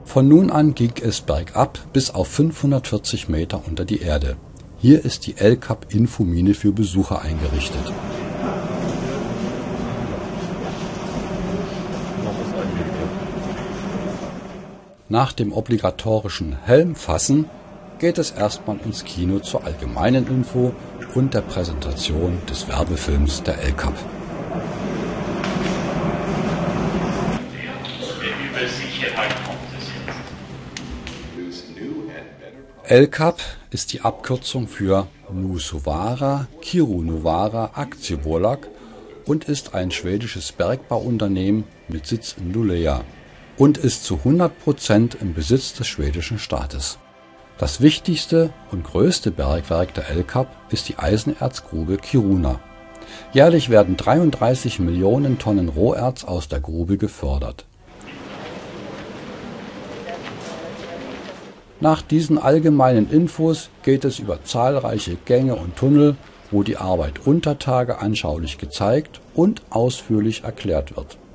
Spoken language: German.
Von nun an ging es bergab bis auf 540 Meter unter die Erde. Hier ist die El-Kab-Infomine für Besucher eingerichtet. Nach dem obligatorischen Helmfassen geht es erstmal ins Kino zur allgemeinen Info und der Präsentation des Werbefilms der El-Kab. El-Kab ist die Abkürzung für Nuusvaara Kiirunavaara Aktiebolag und ist ein schwedisches Bergbauunternehmen mit Sitz in Luleå und ist zu 100% im Besitz des schwedischen Staates. Das wichtigste und größte Bergwerk der El-Kab ist die Eisenerzgrube Kiruna. Jährlich werden 33 Millionen Tonnen Roherz aus der Grube gefördert. Nach diesen allgemeinen Infos geht es über zahlreiche Gänge und Tunnel, wo die Arbeit unter Tage anschaulich gezeigt und ausführlich erklärt wird.